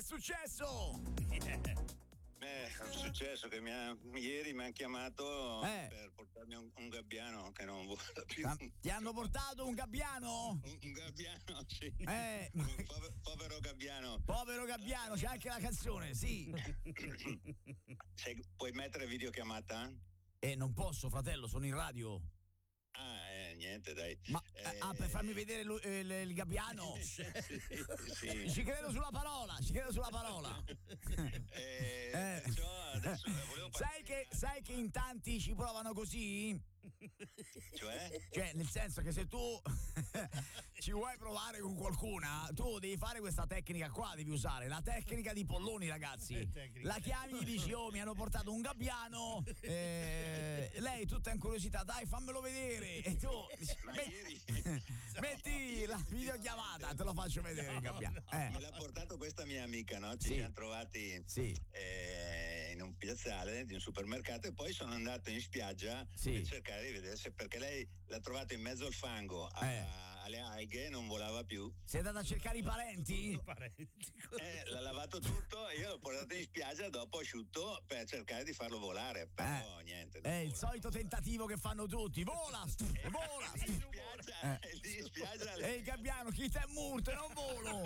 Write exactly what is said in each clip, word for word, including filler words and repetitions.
successo? Beh, è successo che mi ha, ieri mi hanno chiamato eh. per portarmi un, un gabbiano che non vola più. Ti hanno portato un gabbiano? Un, un gabbiano, sì. Eh. Un povero, povero gabbiano. Povero gabbiano, c'è anche la canzone, sì. Se, puoi mettere videochiamata? Eh, non posso, fratello, sono in radio. Ah, eh, niente, dai. Ma eh, ah, per farmi vedere il, il, il gabbiano? sì, sì. Ci credo sulla parola, ci credo sulla parola. eh, eh. Perciò adesso volevo sai che, sai che in tanti ci provano così? Cioè? Cioè, nel senso che se tu ci vuoi provare con qualcuna, tu devi fare questa tecnica qua, devi usare la tecnica di Polloni, ragazzi. La chiami e gli dici: oh, mi hanno portato un gabbiano, eh, lei tutta in curiosità, dai, fammelo vedere. E tu Ma met- ieri metti la videochiamata, te lo faccio vedere il gabbiano. Eh. Me l'ha portato questa mia amica, no? Ci Sì. siamo trovati Sì. eh, in un piazzale di un supermercato e poi sono andato in spiaggia Sì. per cercare di vedere se, perché lei l'ha trovato in mezzo al fango, a, Eh. alle alghe, non volava più. Sei andato a cercare i parenti? Eh, l'ha lavato tutto e io l'ho portato in spiaggia dopo asciutto per cercare di farlo volare, però Eh. niente. È il vola, solito vola. tentativo che fanno tutti. Vola, Eh, vola. lì in spiaggia, Eh. lì in spiaggia Ehi gabbiano, chi te è morto? Non volo.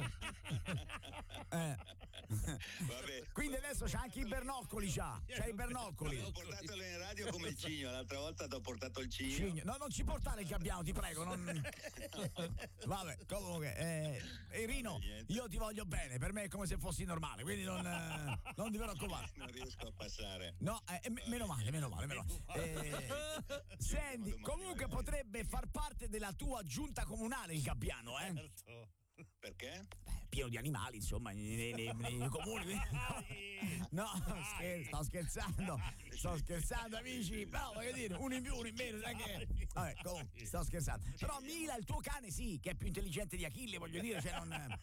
Eh. Vabbè. Quindi adesso c'ha anche i bernoccoli, c'ha. C'ha i bernoccoli. Ho portatelo in radio come il cigno, l'altra volta ti ho portato il cigno. Cigno. No, non ci portare il gabbiano, ti prego. Non... Vabbè, comunque, eh, eh, Rino, io ti voglio bene, per me è come se fossi normale, quindi non, eh, non ti preoccupare. Non riesco a passare. No, eh, m- meno male, meno male, meno male. Eh, senti, comunque potrebbe far parte della tua giunta comunale il gabbiano, eh? Certo. Perché? Beh, pieno di animali, insomma, nei, nei, nei comuni. No, scher- sto scherzando, sto scherzando, amici. Però voglio dire, uno in più, uno in meno, non è che. Vabbè, comunque, sto scherzando. Però Mila, il tuo cane, sì, che è più intelligente di Achille, voglio dire, cioè non.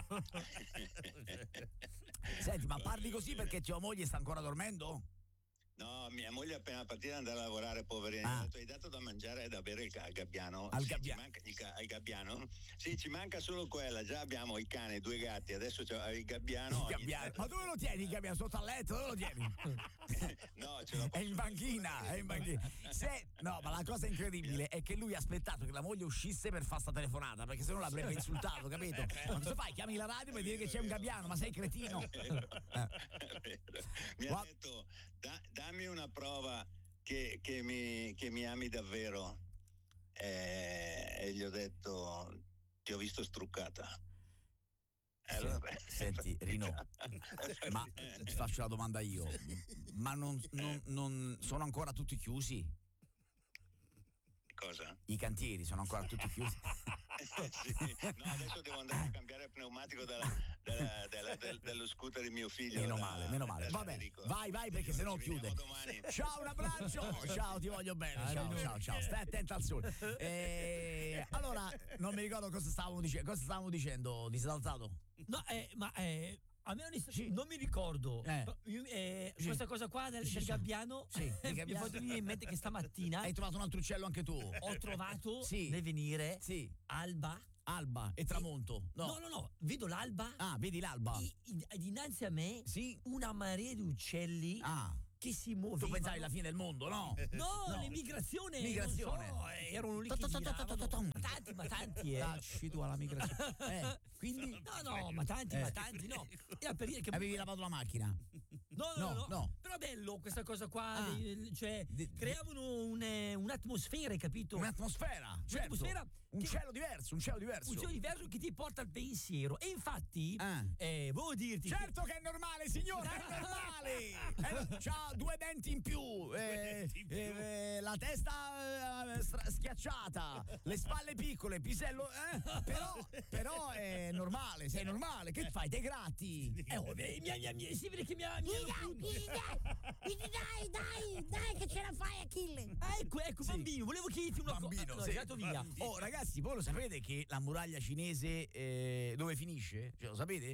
Senti, ma parli così perché tua moglie sta ancora dormendo? No, mia moglie è appena partita ad andare a lavorare, poverina. Ah. Hai dato da mangiare e da bere il ga- gabbiano. Al Sì, gabbia- ci manca il ga- al gabbiano? Sì, ci manca solo quella. Già abbiamo il cane, i due gatti, adesso c'è il gabbiano. Il gabbiano. Ma dove lo tieni il gabbiano? Sotto al letto? Dove lo tieni? No, ce l'ho. È in banchina, è in banchina. Se, no, ma la cosa incredibile è che lui ha aspettato che la moglie uscisse per fare sta telefonata, perché se no l'avrebbe insultato, capito? Ma cosa fai? Chiami la radio per dire che c'è un gabbiano, ma sei cretino. È vero, Eh. è vero. Mi ha Gua- detto, "Da- dammi una prova che, che, mi, che mi ami davvero." Eh, e gli ho detto, ti ho visto struccata. Eh, allora, beh. Senti, Rino, ma ti faccio la domanda io, ma non, non- non sono ancora tutti chiusi? Cosa? I cantieri sono ancora tutti chiusi? Sì. No, adesso devo andare a cambiare il pneumatico della, della, della, del- dello scooter di mio figlio. Meno da- male, meno male. da Vabbè, Federico. vai, vai, perché sennò Ci chiude. vediamo domani. Ciao, un abbraccio. Ciao, ti voglio bene. Ciao, ciao, ciao. Stai attento al sole. Eh, allora, non mi ricordo cosa stavamo dicendo. Cosa stavamo dicendo? Disalzato? No, eh, ma eh, a me onest- Sì. non mi ricordo. Eh. Io, eh, Sì. Questa cosa qua del, Sì, del sì. gabbiano Sì, del mi è gabbiano. fatto venire in mente che stamattina Hai trovato un altro uccello anche tu? ho trovato Sì. nel venire Sì. alba. Alba e tramonto. No, No, no, no, vedo l'alba Ah, vedi l'alba? e, e dinanzi a me Sì. una marea di uccelli Ah, che si tu muovevano. pensavi la fine del mondo, no? No, No. l'emigrazione. Migrazione. Non so, eh, erano lì che Ta- ta- ta- ta- ta- ta- ta- giravano. Ma tanti, ma tanti, eh. Tacci tu alla migrazione. Eh, quindi No, no, ma tanti, Eh. ma tanti, no. Era per dire che avevi lavato la macchina? No, No, no, no, no. Però è bello questa cosa qua, Ah. dei- cioè De- creavano un, eh, un'atmosfera, capito? Un'atmosfera, certo. Un'atmosfera Un che- cielo diverso, un cielo diverso. Un cielo diverso che ti porta al pensiero. E infatti, Ah. eh, volevo dirti Certo che è normale, signora, è normale. Eh, c'ha due denti in più, eh, denti in più. eh, la testa eh, stra- schiacciata, le spalle piccole, pisello, eh, però, però è normale, sei normale. Che fai? Te gratti? che, eh, oh, beh, mi, mi, mi, si vede che mi ha mi ha- Dai, dai, dai, che ce la fai, Achille. Ah, ecco, ecco, Sì. bambino, volevo chiederti una cosa. Bambino, No, sì. è andato via. Oh, ragazzi, voi lo sapete che la muraglia cinese eh, dove finisce? Cioè, lo sapete?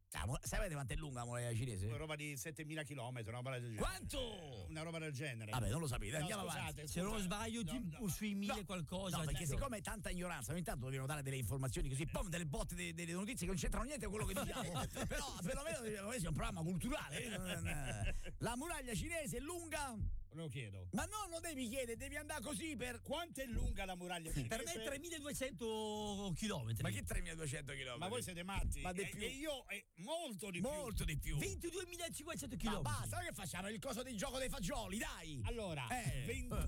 Sapete quanto è lunga la muraglia cinese? Una roba di settemila chilometri, una roba del genere. Quanto? Una roba del genere. Vabbè, non lo sapete, no, andiamo scusate, avanti. Scusate, Se non sbaglio, no, ti- no, sui mille no, qualcosa. No, perché tipo. siccome è tanta ignoranza, ogni tanto dobbiamo dare delle informazioni così, pom, delle botte delle, delle notizie che non c'entrano niente con quello che diciamo. Però perlomeno questo è un programma culturale. La muraglia cinese è lunga? Lo chiedo. Ma no, non devi chiedere, devi andare così per. Quanto è lunga la muraglia cinese? Per me tremiladuecento chilometri. Ma che tremiladuecento chilometri? Ma voi siete matti? Ma di e, più. e io è molto di più. Molto di più. ventiduemilacinquecento Ma chilometri. basta, che facciamo? Il coso del gioco dei fagioli, dai! Allora, Eh.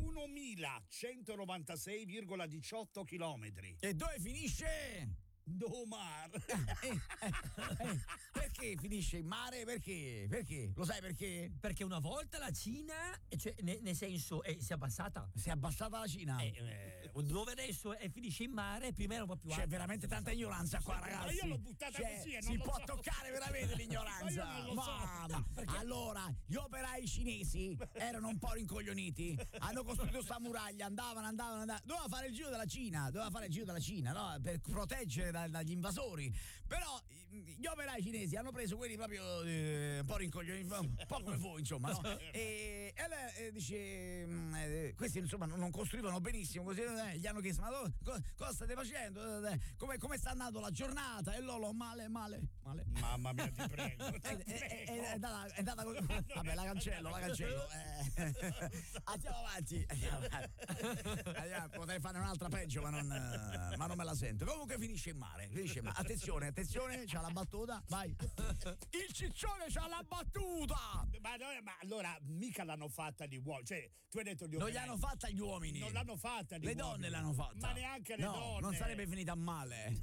ventunomilacentonovantasei virgola diciotto chilometri. E dove finisce? Domar. Eh, eh, eh, perché finisce in mare? Perché? Perché? Lo sai perché? Perché una volta la Cina, cioè, ne- nel senso, eh, si è abbassata. Si è abbassata la Cina. Eh, eh, dove adesso è, finisce in mare, prima era un po' più alta. C'è veramente tanta ignoranza qua, ragazzi. Ma io l'ho buttata Cioè, così e non si lo può so. toccare veramente l'ignoranza. Ma io non lo so. Mamma. Allora, gli operai cinesi erano un po' rincoglioniti. Hanno costruito sta muraglia, andavano, andavano, andavano. Doveva fare il giro della Cina, doveva fare il giro della Cina, no? Per proteggere da- dagli invasori. Però gli operai cinesi hanno preso quelli proprio eh, un po' rincoglioniti, un po' come voi, insomma, no? E, e lei eh, dice, mm, eh, questi insomma non, non costruivano benissimo, così eh, gli hanno chiesto, ma co- co- cosa state facendo? Eh, come, come sta andando la giornata? E loro, male, male, male. Mamma mia, ti prego. È, è- è- è andata, è andata così. Vabbè, la cancello, la cancello. Eh. Andiamo avanti. Andiamo avanti. Andiamo, potrei fare un'altra peggio, ma non, eh, ma non me la sento. Comunque finisce in mare. Finisce in mare. Attenzione, attenzione, c'ha la battuta. Vai. Il ciccione c'ha la battuta. Ma, no, ma allora mica l'hanno fatta gli uomini. Cioè, tu hai detto gli Non uomini. gli hanno fatta gli uomini. Non l'hanno fatta gli Le uomini. donne l'hanno fatta. Ma neanche le no, donne. non sarebbe finita male.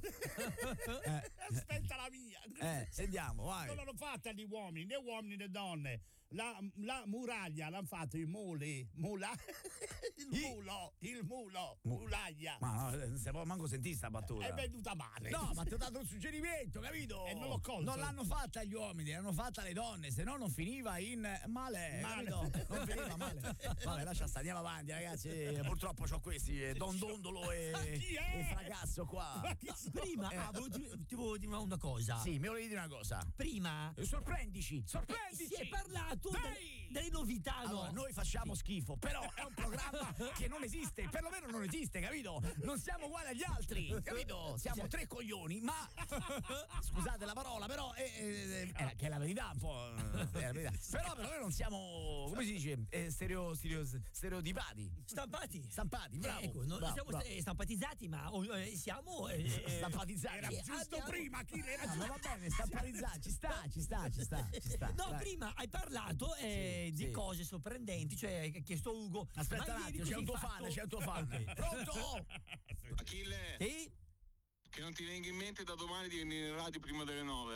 eh, Aspetta la mia. eh, sentiamo, vai. Non l'hanno fatta gli uomini, né uomini né donne. La, la muraglia l'hanno fatto i muli. Mula? Il I- mulo. Il mulo. Mu- Muraglia. Ma no, non si può manco sentire sta battuta. È venuta male. No, ma ti ho dato un suggerimento, capito? E non l'ho colto. Non l'hanno fatta gli uomini, l'hanno fatta le donne, se no non finiva in male, Male. capito? Non finiva male. Vabbè, lascia stare, andiamo avanti, ragazzi. Purtroppo c'ho questi, eh, Don Dondolo e, Chi è? e Fragasso qua. Ma chi sono? Prima, Eh. ah, volevo dire- ti volevo dire una- una cosa. Sì, mi volevi dire una cosa. Prima Eh, Sorprendici, sorprendici. si è parlato Dai! delle, delle novità, no? Allora, noi facciamo schifo, però è un programma che non esiste, perlomeno non esiste, capito? Non siamo uguali agli altri, capito? Siamo tre coglioni, ma scusate la parola, però è, è- è- che è la verità un po'. È la verità. Però per noi non siamo, come si dice, eh, stereo, stereo, stereotipati. Stampati. Stampati, bravo. Ecco, non bravo, siamo bravo. eh, stampatizzati, ma eh, siamo eh, eh, Stampatizzati. Era Sì, giusto abbiamo- prima, chi era Ah, ma va bene, stampatizzati, ci sta, ci sta, ci sta, ci sta. No, Dai. prima hai parlato eh, Sì, di sì. cose sorprendenti, cioè hai chiesto a Ugo. Aspetta ma un ieri attimo, c'è cosa un tuo hai fan, fatto? c'è un tuo fan. Pronto? Achille, Sì? che non ti venga in mente da domani di venire in radio prima delle nove.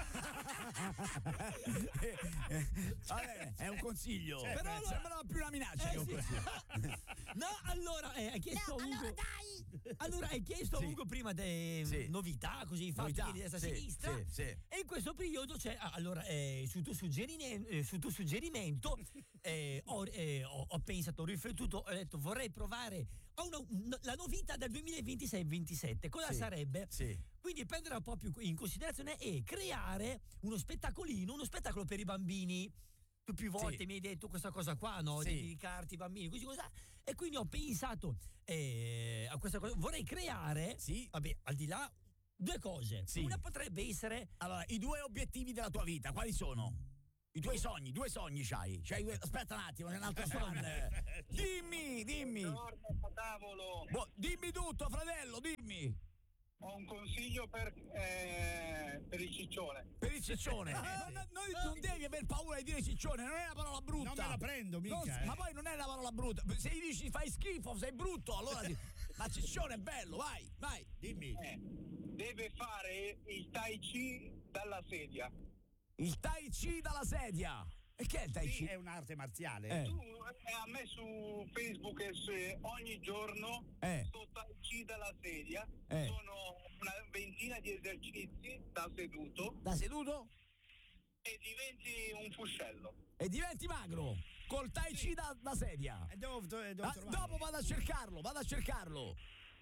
Vabbè, è un consiglio. Cioè, Però cioè- sembrava più una minaccia Eh, che un sì. consiglio. No, allora eh, hai chiesto No, a Ugo. allora dai! Allora hai chiesto Sì. a Ugo prima delle Sì. novità, così i fatti Novità, di destra sì, sinistra. sì, sì. E in questo periodo c'è, ah, allora, eh, su, tuo suggerine- eh, su tuo suggerimento, eh, ho, eh, ho- ho pensato, ho riflettuto, ho detto vorrei provare a una- un- la novità del duemilaventisei ventisette. Cosa Sì, sarebbe? Sì. Quindi prendere un po' più in considerazione e creare uno spettacolino, uno spettacolo per i bambini. Tu più volte Sì. mi hai detto questa cosa qua, no? Sì. Di dedicarti ai bambini, così cosa. E quindi ho pensato eh, a questa cosa. Vorrei creare, Sì. vabbè, al di là, due cose. Sì. Una potrebbe essere Allora, i due obiettivi della tua vita, quali sono? I tuoi sogni, due sogni c'hai. C'hai due- Aspetta un attimo, c'è un altro fan. Dimmi, dimmi. Tavolo, Boh, dimmi tutto, fratello, dimmi. ho un consiglio per, eh, per il ciccione. Per il ciccione. Eh, non, noi non devi aver paura di dire ciccione, non è una parola brutta. Non me la prendo, mica, Non- eh. Ma poi non è una parola brutta. Se gli dici fai schifo, sei brutto, allora sì. Ma ciccione è bello, vai, vai. Dimmi. Eh, deve fare il tai chi dalla sedia. Il Tai Chi dalla sedia. E che è il Tai Sì, Chi? è un'arte marziale. Eh. Tu, eh, a me su Facebook e su- ogni giorno Eh. sto tai chi dalla sedia, Eh. sono una ventina di esercizi da seduto Da seduto e diventi un fuscello. e diventi magro. Col Tai Chi da, da sedia. E devo, devo Ah, trovare. dopo vado a cercarlo, vado a cercarlo.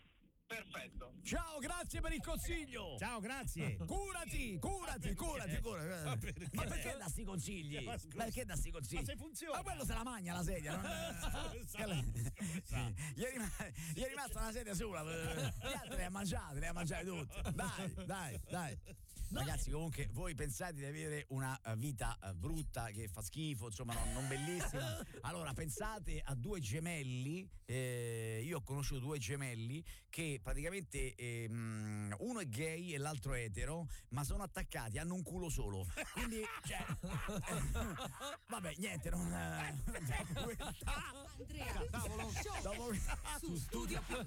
Perfetto. Ciao, grazie per il consiglio. Ciao, grazie. Curati, curati, curati, curati. Ma perché? Ma perché da sti consigli? Ma scusa. Perché da sti consigli? Ma se funziona. Ma quello se la magna la sedia, non Esatto, esatto. Gli è, rim- gli è rimasta una sedia sola. Gli altri le ha mangiate, le ha mangiate tutte. Dai, dai, dai. Ragazzi, comunque voi pensate di avere una uh, vita uh, brutta che fa schifo, insomma, non, non bellissima. Allora, pensate a due gemelli. Eh, io ho conosciuto due gemelli che praticamente ehm, uno è gay e l'altro è etero, ma sono attaccati, hanno un culo solo. Quindi, cioè, eh, vabbè, niente, non. Eh, Andrea, Cavolo. dopo, su Studio Più.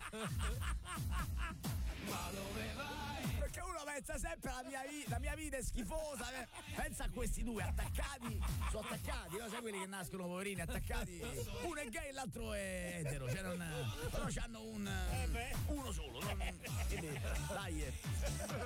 perché uno pensa sempre alla mia vita, la mia vita è schifosa. eh. Pensa a questi due attaccati, sono attaccati, no? Sai quelli che nascono poverini attaccati? Uno è gay e l'altro è etero, cioè non, però c'hanno un uno solo. Non, quindi, dai. eh.